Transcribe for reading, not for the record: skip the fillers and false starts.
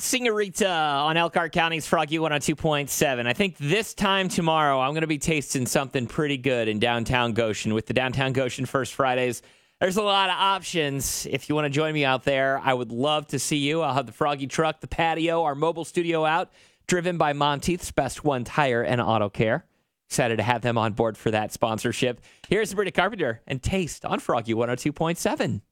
Senorita on Elkhart County's Froggy 102.7. I think this time tomorrow I'm going to be tasting something pretty good in downtown Goshen with the Downtown Goshen First Fridays. There's a lot of options. If you want to join me out there, I would love to see you. I'll have the Froggy truck, the patio, our mobile studio out, driven by Monteith's Best One Tire and Auto Care. Excited to have them on board for that sponsorship. Here's Sabrina Carpenter and Taste on Froggy 102.7.